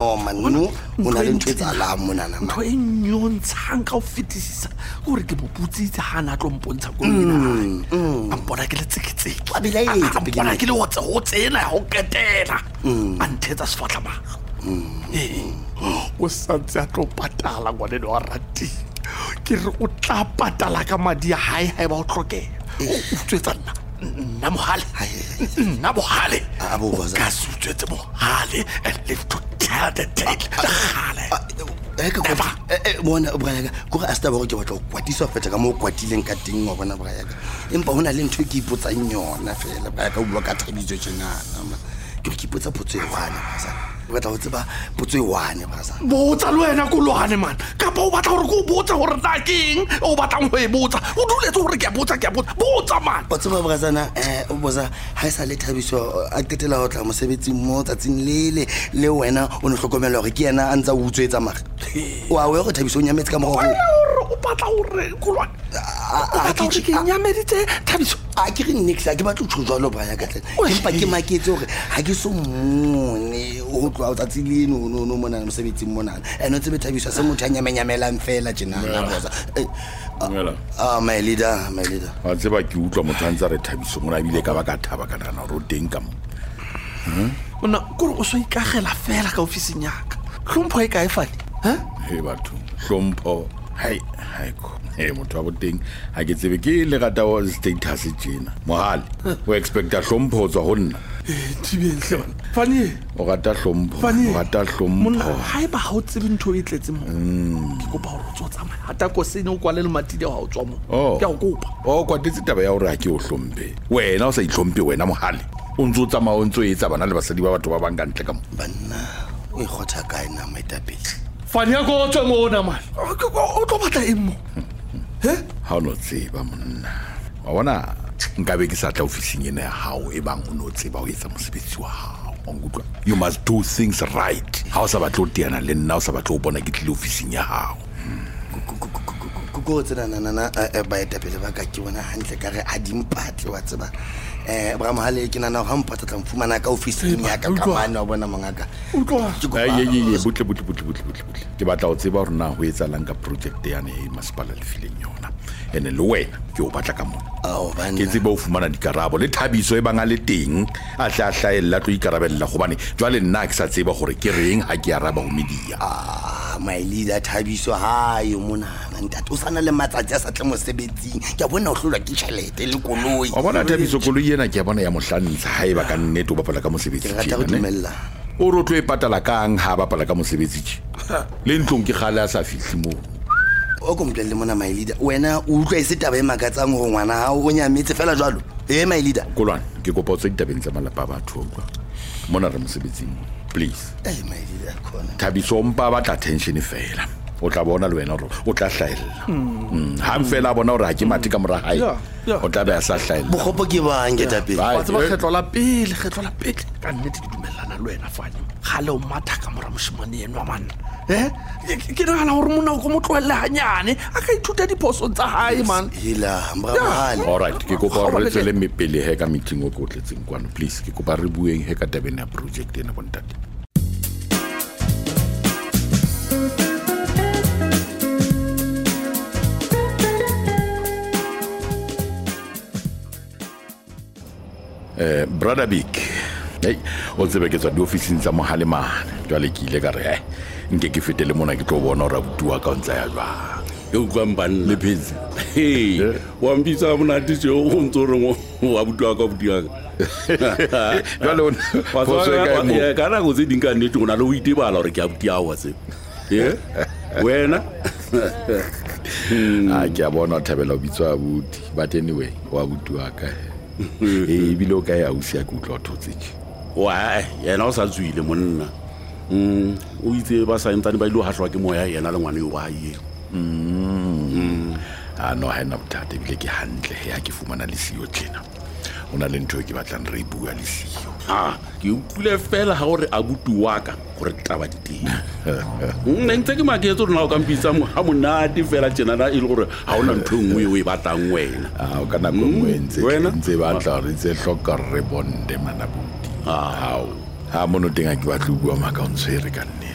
oh manu una le ntwe tsa la mona na ntho e nyontshang ka o fetisisa gore ke boputsitse ha na tlo mpontsha ko ina ampona ke le tseketseke a bila e tsa ampona ke le ho tsena ho ketela a nthetsa sefatla maga o santse a tlo patala ngwane wa rati ke re o tla patala ka madi a hae ha ba o tlokela o tswetsa nna mohale ka se utswetse mohale and live to tell the tale bona brayaka go ga asta ba go ke batla go kwatiswa fetsa ka mo kwatileng ka teng wa bona brayaka empa hona le ntho ke ipotsang yona fela brayaka o bua ka Thabiso tjenana ke ipotsa potso e wana sa ba tla o tseba potso e wane ba sa botsa le wena ko lwane man ka ba o batla gore go botsa gore na keng o batlang go e botsa o duletse gore ke a botsa man o tseba brazana o boza ha isa le Thabiso a tetela ho tla mosebetsing mo tsatsing le wena o ne hlokomela gore ke yena a ntsa o utswetsa maga wa we go Thabiso o nyametse ka mogo o batla gore ko lwane a ke nyameditse Thabiso a ke re nix a ke batla go tshwa lo bra ya ka tla empa ke maketse gore ha ke so mone o tloa o tsatsile no mona mosebetsing mona ene o tsebe Thabiso se motho a nyamenyamelang fela tjena na boza my leader a tseba ke utlwa motho a ntse re Thabiso mona bile ka ba ka thaba ka nana ro teng ka mo ona go o so ikagela fela ka ofising yaka hlompho e kae fadi he batho hlompho hai ko motho wa boteng ha ke tsebe ke le gata wa status tjena mohale o expecta hlompho tswa ho nna tibenhle fani o gata hlompho monna hai ba ha o tsebe ntho e tletse mo ke kopa hore o tswa tsamaya hata ko sene o kwale le matidi ha o tswa mo ke a go kopa kwa ditse taba ya hore ha ke o hlompe wena o sa ihlompe wena mohale o ntso tsamaya o ntso etsa bana le basadi ba batho ba bang ka ntle ka mo banna o ikgotha kae na maitapedi fani ya go tswa ngona man o tlo batla eng mo ha o no tseba monna wa bona nkabe ke sa tla ofising ena ya hao e bang o no tseba o etsa mosebetsi wa hao ngutwa you must do things right ha o sa batla o teana le nna o sa batla o bona ke tle ofising ya hao go tsena nana ba etapele ba ka ke bona hantle ka re a dimpatle wa tseba bra mohale ke nana ha mpatla tla mfumana ka ofising ya ka kamane wa bona mongaka ye butle ke batla o tseba hore na ho etsalang ka project yana e masipala le fileng yona ene le wena ke o batla ka mona ke tseba o fumana dikarabo le Thabiso e banga le teng a tla hlaela tlo ikarabella gobane jwale nna ke sa tseba gore ke reng ha ke araba ho media my leader Thabiso hayo mona ntate o sana le matsatsi a sa tle mosebetsing ke a bona o hlolwa ke tšhelete le koloi o bona Thabiso koloi ena ke a bona ya mohlantsha ha eba ka nnete o bapala ka mosebetsi ke rata go dumella o ro tlo e patala kang ha bapala ka mosebetsi le ntlong ke gale a sa fihli mo o komplele mona my leader wena o utlwa ise taba e makatsang go ngwana ha o nyametse fela jwalo my leader kolwana ke kopa o tse ditabeng tsa malapa a batho mona re mosebetsing please my leader khona Thabiso mpa ba tla attention fela o tla bona le wena hore o tla hlaela ha mfela bona hore ha ke mati ka mora hae o tla be a sa hlaela bogopo ke bange tapele wa tseba kgetlo la pele ka nnete ke dumellana le wena fane gale o matha ka mora moshimane enwa man ke nagana gore mona o go motlwelle hanyane a ka ithuta diphoso tsa hae man hila mbramahale alright ke kopa re tsele mepele he ka meeting o go tletseng kwano please ke kopa re bueng he ka tabeng ya project ena bontate brother big o tsebe ke tswa di ofising tsa mohale mane jwale ke ile ka re nke ke fetele mona ke tlo bona hore butua ka ntsa ya jwa e utlwa mbane le phezi wa mbitsa monate tse o ntse re mo wa butua ka butua jwale o wa kana go tse dinka nnete gona le o itebala hore ke a butia wa se wena ke a bona o thabela o bitswa abuti but anyway wa butua ka bile o ka ya usia ke utlwa thotseke wa yena o sa tswile monna o itse ba sa ntsane ba ile ha hlwa ke moya yena le ngwane yo ba ye no ha na bothata bile ke hantle ya ke fumana le siyo tjena ona le ntho ke batlang re bua le siyo ke utlwe fela ha gore abuti wa ka gore taba diteng nne ntse ke maketso rona o ka mpitsa ha monate fela tjena na ile gore ha ona ntho nngwe o e batlang wena o ka nako nngwe ntse batla re tse hloka re bonde manabuti ha mono tenga ke batla bua maka o ntshwere ka nne